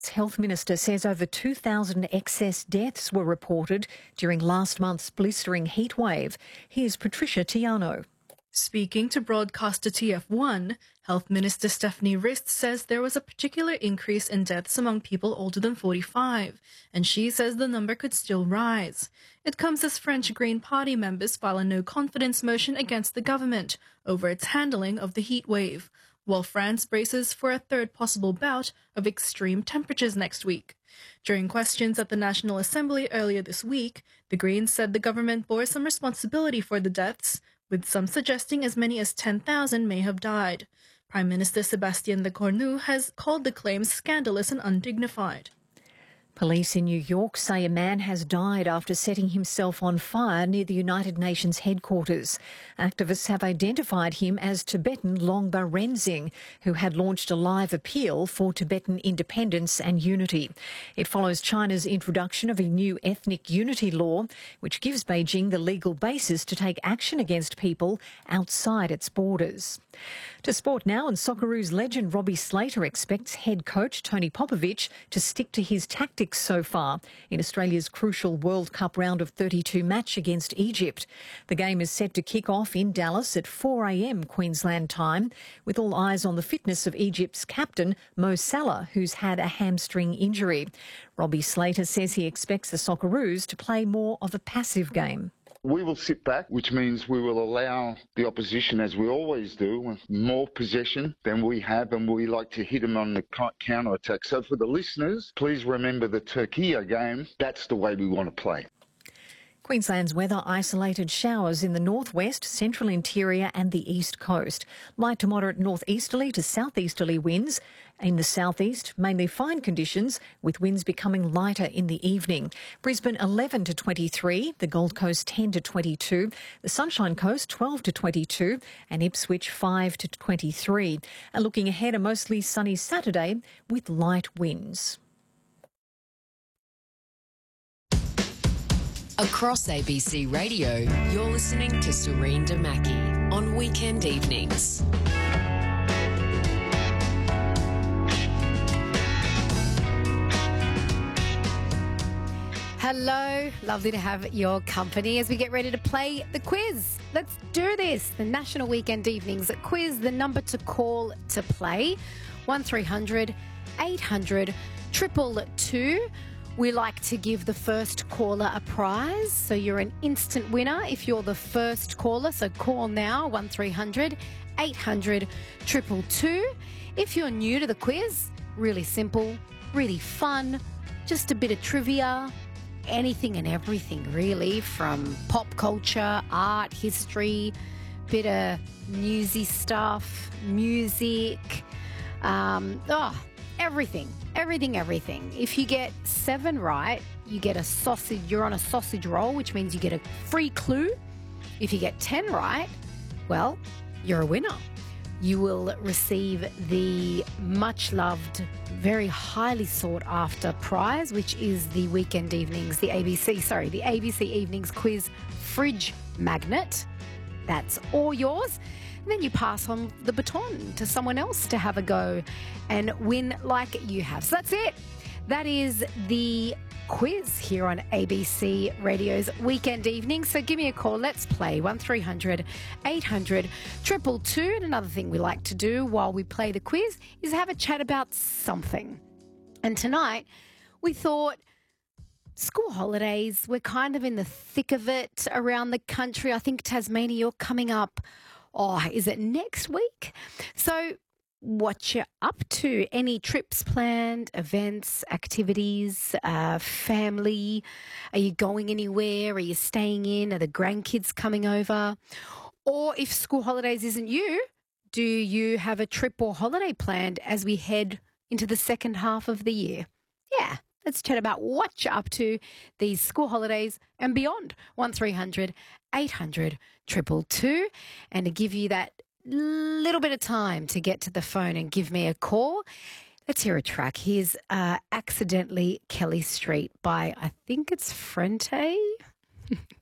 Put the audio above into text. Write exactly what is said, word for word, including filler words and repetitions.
Health Minister says over two thousand excess deaths were reported during last month's blistering heatwave. Here's Patricia Tiano. Speaking to broadcaster T F one, Health Minister Stephanie Rist says there was a particular increase in deaths among people older than forty-five, and she says the number could still rise. It comes as French Green Party members file a no-confidence motion against the government over its handling of the heat wave, while France braces for a third possible bout of extreme temperatures next week. During questions at the National Assembly earlier this week, the Greens said the government bore some responsibility for the deaths, with some suggesting as many as ten thousand may have died. Prime Minister Sébastien Lecornu has called the claims scandalous and undignified. Police in New York say a man has died after setting himself on fire near the United Nations headquarters. Activists have identified him as Tibetan Longba Renzing, who had launched a live appeal for Tibetan independence and unity. It follows China's introduction of a new ethnic unity law, which gives Beijing the legal basis to take action against people outside its borders. To sport now, and Socceroos legend Robbie Slater expects head coach Tony Popovic to stick to his tactics so far in Australia's crucial World Cup round of thirty-two match against Egypt. The game is set to kick off in Dallas at four a m Queensland time, with all eyes on the fitness of Egypt's captain Mo Salah, who's had a hamstring injury. Robbie Slater says he expects the Socceroos to play more of a passive game. We will sit back, which means we will allow the opposition, as we always do, more possession than we have, and we like to hit them on the counter-attack. So for the listeners, please remember the Turkey game. That's the way we want to play. Queensland's weather: isolated showers in the northwest, central interior and the east coast. Light to moderate northeasterly to southeasterly winds. In the southeast, mainly fine conditions, with winds becoming lighter in the evening. Brisbane eleven to twenty-three, the Gold Coast ten to twenty-two, the Sunshine Coast twelve to twenty-two and Ipswich five to twenty-three. And looking ahead, a mostly sunny Saturday with light winds. Across A B C Radio, you're listening to Serene Damaki on weekend evenings. Hello, lovely to have your company as we get ready to play the quiz. Let's do this. The National Weekend Evenings quiz, the number to call to play, one three hundred eight hundred two two two. We like to give the first caller a prize, so you're an instant winner if you're the first caller. So call now, one three hundred eight hundred two two two. If you're new to the quiz, really simple, really fun, just a bit of trivia, anything and everything really, from pop culture, art, history, bit of newsy stuff, music, um, oh, everything, everything, everything. If you get seven right, you get a sausage, you're on a sausage roll, which means you get a free clue. If you get ten right, well, you're a winner. You will receive the much-loved, very highly sought-after prize, which is the Weekend Evenings, the A B C, sorry, the A B C Evenings Quiz Fridge Magnet. That's all yours. And then you pass on the baton to someone else to have a go and win like you have. So that's it. That is the quiz here on A B C Radio's Weekend Evening. So give me a call. Let's play one three hundred eight hundred two two two. And another thing we like to do while we play the quiz is have a chat about something. And tonight we thought school holidays, we're kind of in the thick of it around the country. I think Tasmania, you're coming up. Oh, is it next week? So what you're up to, any trips planned, events, activities, uh, family, are you going anywhere, are you staying in, are the grandkids coming over? Or if school holidays isn't you, do you have a trip or holiday planned as we head into the second half of the year? Yeah, let's chat about what you're up to these school holidays and beyond. one three hundred eight hundred two two two. And to give you that little bit of time to get to the phone and give me a call, let's hear a track. Here's uh, Accidentally Kelly Street by, I think it's Frente.